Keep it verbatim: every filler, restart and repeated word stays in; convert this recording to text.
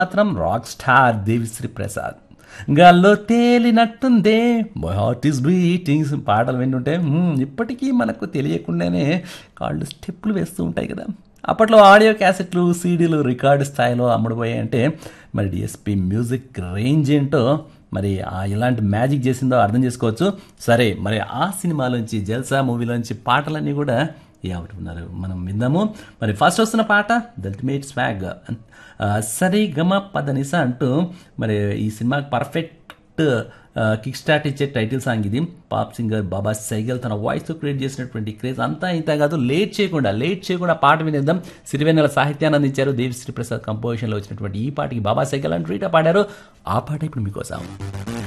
మాత్రం rock star Devi Sri Prasad. గాల్లో తేలినట్టుందే my heart is beating పాటలు వింటుంటే మ్మ్, ఇప్పటికీ మనకు తెలియకుండానే కాళ్ళు స్టెప్పులు వేస్తూ ఉంటాయి కదా. అప్పట్లో ఆడియో క్యాసెట్లు సీడీలు రికార్డు స్థాయిలో అమ్ముడుపోయాయంటే మరి డిఎస్పి మ్యూజిక్ రేంజ్ ఏంటో మరి ఆ ఎలాంటి మ్యాజిక్ చేసిందో అర్థం చేసుకోవచ్చు. సరే మరి ఆ సినిమాలోంచి జల్సా మూవీలోంచి పాటలన్నీ కూడా ఎవరు ఉన్నారు మనం విందాము. మరి ఫస్ట్ వస్తున్న పాట ద అల్టిమేట్ స్వాగ్ సరే గమ పదనిస అంటూ మరి ఈ సినిమాకి పర్ఫెక్ట్ కిక్ స్టార్ట్ ఇచ్చే టైటిల్ సాంగ్ ఇది. పాప్ సింగర్ బాబా సైగల్ తన వాయిస్తో క్రియేట్ చేసినటువంటి క్రేజ్ అంతా ఇంత కాదు. లేట్ చేయకుండా లేట్ చేయకుండా పాట వినేద్దాం. సిరివెన్నెల సాహిత్యాన్ని అందించారు దేవిశ్రీ ప్రసాద్ కంపోజిషన్లో వచ్చినటువంటి ఈ పాటకి బాబా సైగల్ అండ్ రీటా పాడారు. ఆ పాట ఇప్పుడు మీకోసం.